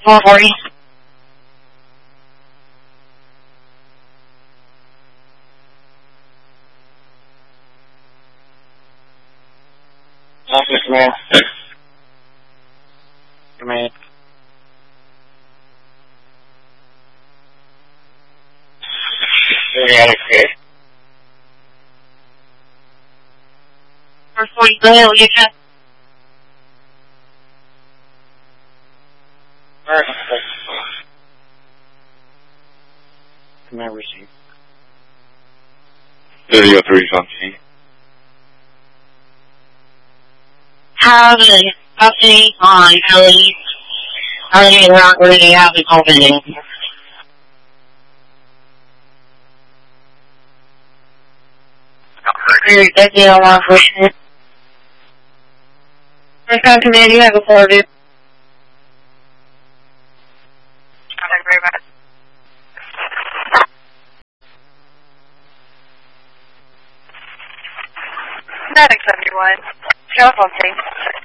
440. Officer Command. Command. Okay. 440, go ahead, you check. Alright. Command received. Video 3 on scene. Howdy, update on Ellie. Ellie not really have the opening. That's the alarm question. Recon Command, you have a forwarded. Thank you very much. Medic 71, telephone scene.